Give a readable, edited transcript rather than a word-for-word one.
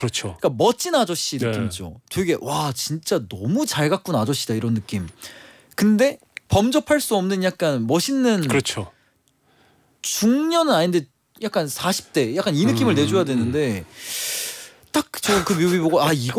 그렇죠. 그러니까 멋진 아저씨 네. 느낌이죠. 되게 와 진짜 너무 잘 가꾼 아저씨다 이런 느낌. 근데 범접할 수 없는 약간 멋있는 그렇죠. 중년은 아닌데 약간 40대 약간 이 느낌을 내줘야 되는데 딱 저 그 뮤비 보고 아 이거